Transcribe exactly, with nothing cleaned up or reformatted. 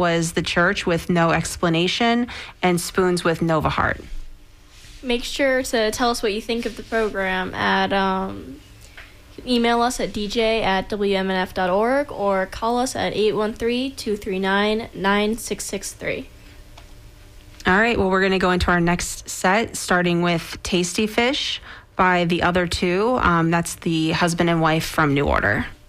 was The Church with No Explanation and Spoons with Nova Heart. Make sure to tell us what you think of the program at um, email us at d j at w m n f dot org or call us at eight one three, two three nine, nine six six three. All right, well, we're going to go into our next set, starting with Tasty Fish by The Other Two. Um, that's the husband and wife from New Order.